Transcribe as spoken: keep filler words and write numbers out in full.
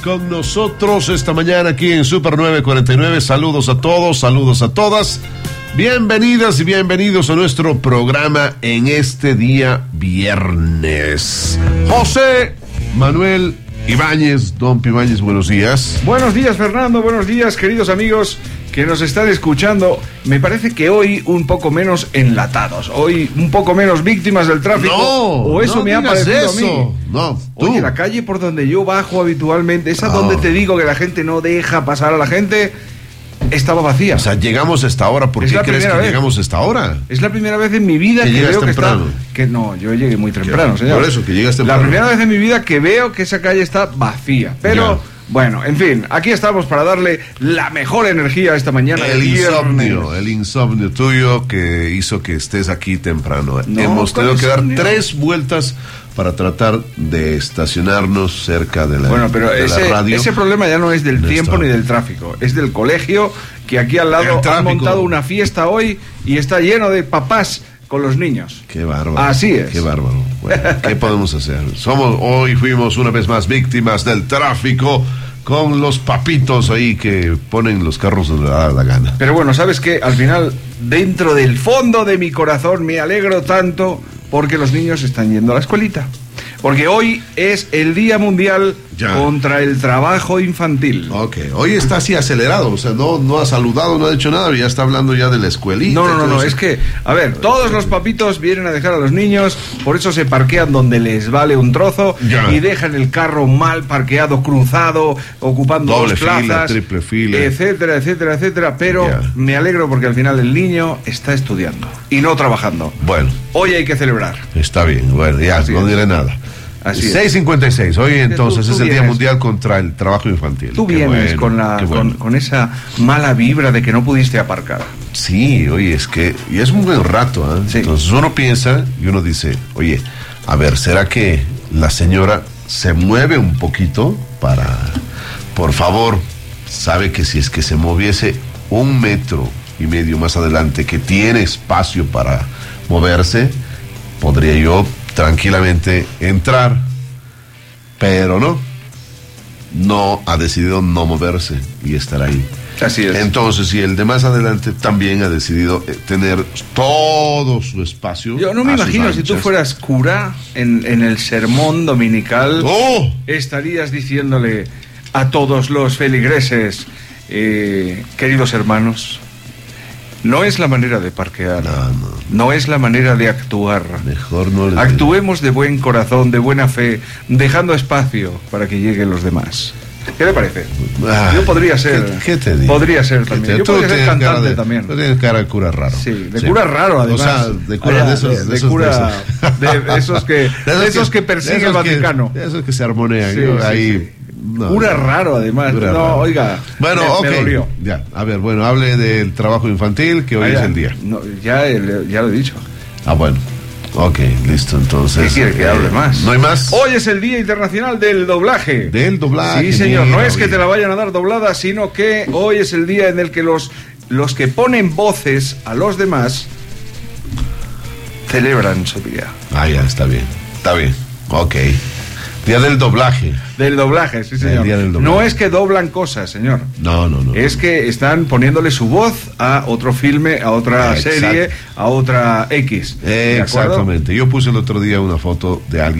Con nosotros esta mañana aquí en Super nueve cuarenta y nueve. Saludos a todos, saludos a todas. Bienvenidas y bienvenidos a nuestro programa en este día viernes. José Manuel Ibáñez, don Ibáñez, buenos días. Buenos días, Fernando, buenos días, queridos amigos que nos están escuchando. Me parece que hoy un poco menos enlatados, hoy un poco menos víctimas del tráfico. No, o eso no me ha parecido eso. a mí. No, tú. Oye, la calle por donde yo bajo habitualmente, esa No. donde te digo que la gente no deja pasar a la gente, estaba vacía. O sea, llegamos a esta hora. ¿Por Es qué la crees que primera vez. llegamos a esta hora? Es la primera vez en mi vida Que que, llegas veo que temprano. está... Que no, yo llegué muy temprano, señor. Por eso, que llegas temprano. La primera vez en mi vida que veo que esa calle está vacía. Pero, Ya. bueno, en fin, aquí estamos para darle la mejor energía esta mañana. El de insomnio, viernes. el insomnio tuyo que hizo que estés aquí temprano. No, Hemos ¿cuál tenido que dar insomnio? tres vueltas para tratar de estacionarnos cerca de la, Bueno, pero de la ese, radio. ese problema ya no es del No tiempo está. ni del tráfico, es del colegio, que aquí al El lado han tráfico. montado una fiesta hoy y está lleno de papás con los niños. Qué bárbaro. Así es. Qué bárbaro. Bueno, ¿qué podemos hacer? Somos, hoy fuimos una vez más víctimas del tráfico con los papitos ahí que ponen los carros donde les da la gana. Pero bueno, ¿sabes qué? Al final, dentro del fondo de mi corazón, me alegro tanto porque los niños están yendo a la escuelita. Porque hoy es el Día Mundial Ya. contra el Trabajo Infantil. Ok, hoy está así acelerado, o sea, no, no ha saludado, no ha dicho nada, ya está hablando ya de la escuelita. No, no, no, no, entonces- es que, a ver, todos los papitos vienen a dejar a los niños, por eso se parquean donde les vale un trozo Ya. y dejan el carro mal parqueado, cruzado, ocupando Doble dos fila, plazas, triple fila. etcétera, etcétera, etcétera, pero Ya. me alegro porque al final el niño está estudiando y no trabajando. Bueno, Hoy hay que celebrar. está bien, bueno, ya, Así no es. diré nada. Así es. seis cincuenta y seis, hoy entonces tú es el Día vienes. Mundial contra el Trabajo Infantil. Tú Qué vienes bueno, con, la, qué bueno. con, con esa mala vibra de que no pudiste aparcar. Sí, oye, es que y es un buen rato, ¿eh? Sí. Entonces uno piensa y uno dice, oye, a ver, ¿será que la señora se mueve un poquito para, por favor, sabe que si es que se moviese un metro y medio más adelante, que tiene espacio para moverse, podría yo tranquilamente entrar, pero no, no ha decidido no moverse y estar ahí. Así es. Entonces, y el de más adelante también ha decidido eh, tener todo su espacio. Yo no me a sus imagino si tú anchas. fueras cura en, en el sermón dominical, ¡Oh! estarías diciéndole a todos los feligreses, eh, queridos hermanos, no es la manera de parquear, No, no. no es la manera de actuar. Mejor no le Actuemos de buen corazón, de buena fe, dejando espacio para que lleguen los demás. ¿Qué le parece? Ah, Yo podría ser. ¿Qué, qué te digo? Podría ser ¿Qué también. te- Yo tú podría ser tienes cara cantante de- también. Tú tienes cara de cura raro. Sí, de cura raro, además. O sea, de cura Allá, de esos. de- de esos- cura- de de esos que- de esos que persigue de esos el Vaticano. de esos que se armonean. Sí, yo sí, ahí. sí. no, Cura no. raro, además. Cura no, raro. oiga. Bueno, me, ok. me dolió. Ya, a ver, bueno, hable del trabajo infantil, que hoy Ah, es ya. el día. No, ya, eh, ya lo he dicho. Ah, bueno. Ok, listo, entonces. ¿Qué quiere que eh, hable más? ¿No hay más? Hoy es el Día Internacional del Doblaje. Del doblaje. Sí, señor. mira, No es que oye. te la vayan a dar doblada, sino que hoy es el día en el que los, los que ponen voces a los demás celebran su día. Ah, ya, está bien. Está bien. Ok. Día del doblaje. Del doblaje, sí, señor. día del doblaje. No es que doblan cosas, señor. No, no, no. Es que están poniéndole su voz a otro filme, a otra Exacto. serie, a otra X. ¿De acuerdo? Exactamente. Yo puse el otro día una foto de alguien